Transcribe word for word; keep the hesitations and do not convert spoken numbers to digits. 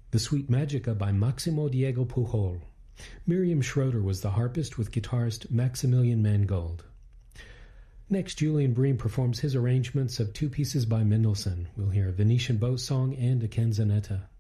The Sweet Magica by Maximo Diego Pujol. Miriam Schroeder was the harpist with guitarist Maximilian Mangold. Next, Julian Bream performs his arrangements of two pieces by Mendelssohn. We'll hear a Venetian boat song and a canzonetta.